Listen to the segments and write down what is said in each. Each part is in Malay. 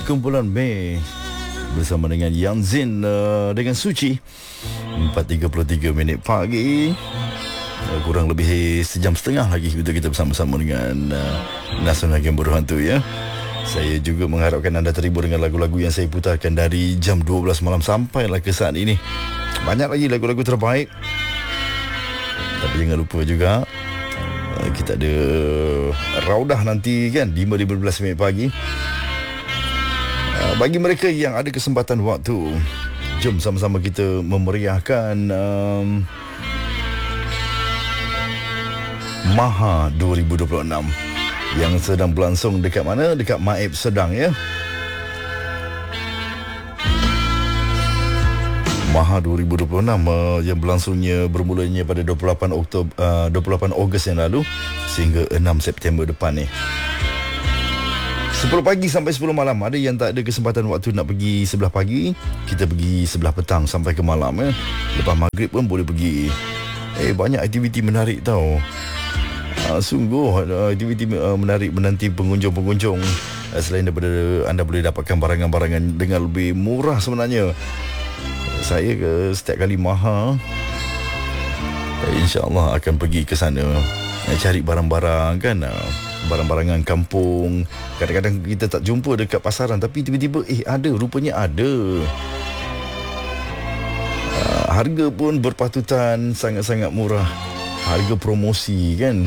Kumpulan Mei bersama dengan Yang Zin dengan Suci. 4.33 minit pagi, kurang lebih sejam setengah lagi kita bersama-sama dengan Nasional Game Bodoh Hantu ya. Saya juga mengharapkan anda terhibur dengan lagu-lagu yang saya putarkan dari jam 12 malam sampailah ke saat ini. Banyak lagi lagu-lagu terbaik. Tapi jangan lupa juga kita ada Raudah nanti kan 5.15 minit pagi. Bagi mereka yang ada kesempatan waktu, jom sama-sama kita memeriahkan Maha 2026 yang sedang berlangsung dekat mana? Dekat Maib Sedang ya. Maha 2026 yang berlangsungnya bermulanya pada 28 Ogos yang lalu sehingga 6 September depan ni. 10 pagi sampai 10 malam. Ada yang tak ada kesempatan waktu nak pergi sebelah pagi, kita pergi sebelah petang sampai ke malam ya. Lepas maghrib pun boleh pergi. Banyak aktiviti menarik tau. Sungguh aktiviti menarik menanti pengunjung-pengunjung. Selain daripada anda boleh dapatkan barangan-barangan dengan lebih murah sebenarnya. Saya setiap kali Maha InsyaAllah akan pergi ke sana cari barang-barang kan, barang-barangan kampung. Kadang-kadang kita tak jumpa dekat pasaran, tapi tiba-tiba ada, rupanya ada. Harga pun berpatutan sangat-sangat murah. Harga promosi kan.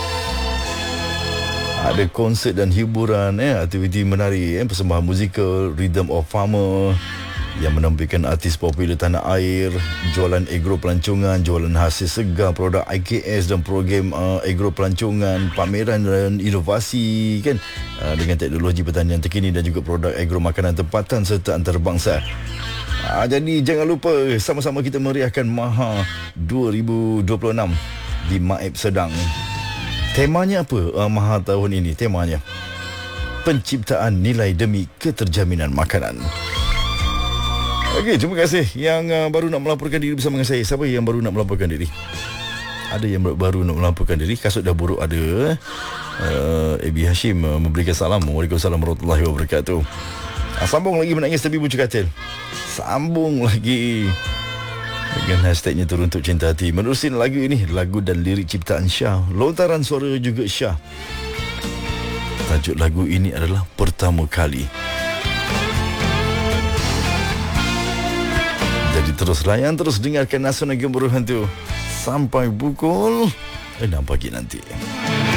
Ada konsert dan hiburan aktiviti menarik persembahan musikal Rhythm of Farmer yang menampilkan artis popular tanah air, jualan agro pelancongan, jualan hasil segar, produk IKS dan program agro pelancongan, pameran dan inovasi kan, dengan teknologi pertanian terkini dan juga produk agro makanan tempatan serta antarabangsa. Jadi jangan lupa sama-sama kita meriahkan Maha 2026 di Maib Sedang. Temanya apa Maha tahun ini? Temanya penciptaan nilai demi keterjaminan makanan. Okey, terima kasih yang baru nak melaporkan diri bersama dengan saya. Siapa yang baru nak melaporkan diri? Ada yang baru nak melaporkan diri. Kasut dah buruk ada. Abi Hashim memberikan salam. Waalaikumsalam warahmatullahi wabarakatuh. Sambung lagi menangis tepi bucu katil. Sambung lagi dengan hashtagnya Teruntuk Cinta Hati. Menerusin lagu ini, lagu dan lirik ciptaan Syah, lontaran suara juga Syah. Tajuk lagu ini adalah Pertama Kali. Jadi terus layan, terus dengarkan Nasional Game Bodoh Hantu sampai pukul 6 pagi nanti.